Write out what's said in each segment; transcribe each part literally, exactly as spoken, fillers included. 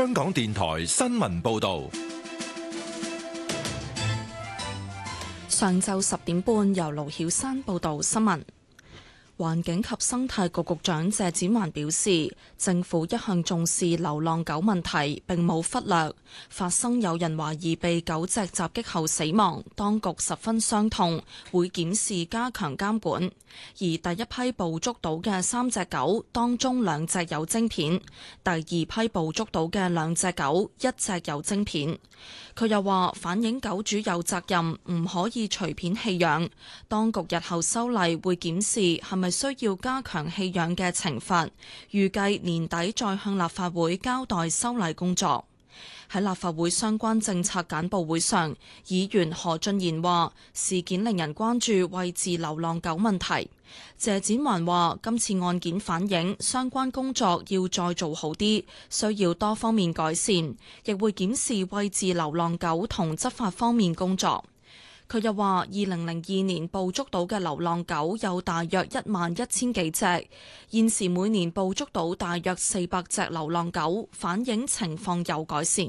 香港電台新聞報道。 上晝十點半，由盧曉山報道新聞。環境及生態局局長謝展寰表示，政府一向重視流浪狗問題，並冇忽略。發生有人懷疑被狗隻襲擊後死亡，當局十分傷痛，會檢視加強監管。而第一批捕捉到嘅三隻狗，當中兩隻有晶片；第二批捕捉到嘅兩隻狗，一隻有晶片。佢又話，反映狗主有責任，唔可以隨便棄養。當局日後修例會檢視係咪需要加強棄養嘅懲罰，預計年底再向立法會交代修例工作。喺立法會相關政策簡報會上，議員何俊賢話事件令人關注餵飼流浪狗問題。謝展寰話今次案件反映相關工作要再做好啲，需要多方面改善，亦會檢視餵飼流浪狗同執法方面工作。佢又話二零零二年捕捉到嘅流浪狗有大約一萬一千幾隻，現時每年捕捉到大約四百隻流浪狗，反映情況有改善。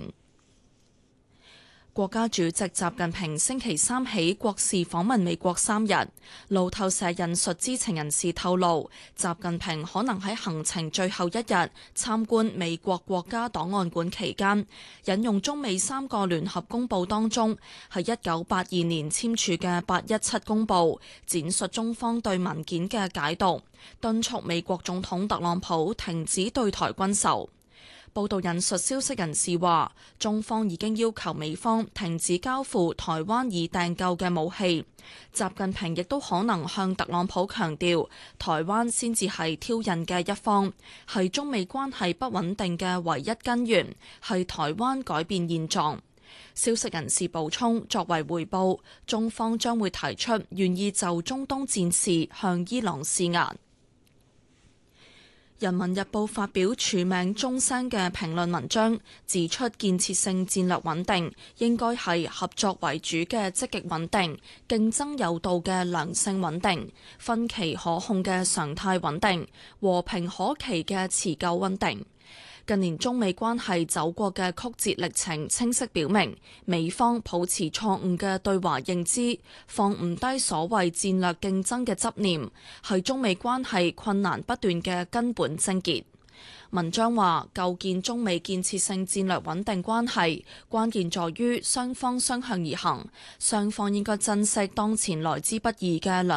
國家主席習近平星期三起國事訪問美國三日。路透社引述知情人士透露，習近平可能喺行程最後一日參觀美國國家檔案館期間，引用中美三個聯合公報當中喺一九八二年簽署嘅八一七公報，闡述中方對文件嘅解讀，敦促美國總統特朗普停止對台軍售。報道引述消息人士話，中方已經要求美方停止交付台灣已訂購嘅武器。習近平亦都可能向特朗普強調，台灣先至係挑釁嘅一方，係中美關係不穩定嘅唯一根源，係台灣改變現狀。消息人士補充，作為回報，中方將會提出願意就中東戰事向伊朗施壓。《人民日報》發表署名鐘聲嘅評論文章，指出建設性戰略穩定應該係合作為主嘅積極穩定，競爭有道嘅良性穩定，分歧可控嘅常態穩定，和平可期嘅持久穩定。近年中美關係走過嘅曲折歷程清晰表明，美方抱持錯誤嘅對華認知，放唔低所謂戰略競爭嘅執念，係中美關係困難不斷嘅根本症結。文章話，構建中美建設性戰略穩定關係，關鍵在於雙方相向而行，雙方應該珍惜當前來之不易嘅良